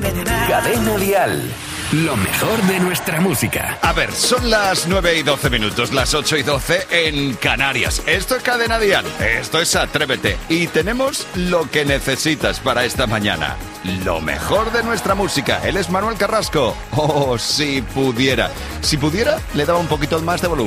Cadena Dial. Lo mejor de nuestra música. A ver, son las 9:12, las 8:12 en Canarias. Esto es Cadena Dial, esto es Atrévete. Y tenemos lo que necesitas para esta mañana. Lo mejor de nuestra música. Él es Manuel Carrasco. Oh, si pudiera. Si pudiera, le daba un poquito más de volumen.